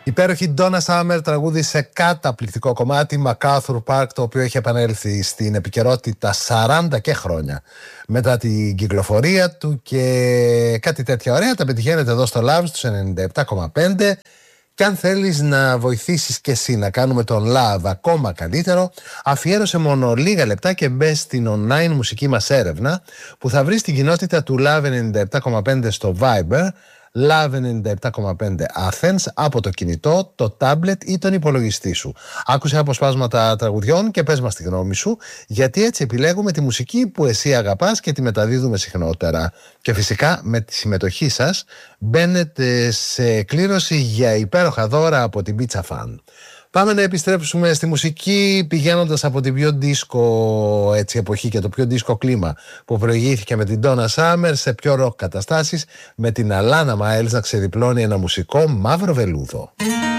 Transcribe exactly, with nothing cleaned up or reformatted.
Υπέροχη Donna Summer τραγούδισε καταπληκτικό κομμάτι MacArthur Park, το οποίο έχει επανέλθει στην επικαιρότητα σαράντα και χρόνια μετά την κυκλοφορία του, και κάτι τέτοια ωραία τα πετυχαίνετε εδώ στο Love στους ενενήντα επτά κόμμα πέντε. Και αν θέλεις να βοηθήσεις και εσύ να κάνουμε τον Love ακόμα καλύτερο, αφιέρωσε μόνο λίγα λεπτά και μπες στην online μουσική μας έρευνα που θα βρεις στην κοινότητα του Love ενενήντα επτά κόμμα πέντε στο Viber, Love ενενήντα επτά κόμμα πέντε Athens, από το κινητό, το tablet ή τον υπολογιστή σου. Άκουσε αποσπάσματα τραγουδιών και πες μας τη γνώμη σου, γιατί έτσι επιλέγουμε τη μουσική που εσύ αγαπάς και τη μεταδίδουμε συχνότερα. Και φυσικά με τη συμμετοχή σας μπαίνετε σε κλήρωση για υπέροχα δώρα από την Pizza Fan. Πάμε να επιστρέψουμε στη μουσική, πηγαίνοντας από την πιο disco έτσι, εποχή και το πιο disco κλίμα που προηγήθηκε με την Donna Summer σε πιο rock καταστάσεις, με την Alana Miles να ξεδιπλώνει ένα μουσικό μαύρο βελούδο.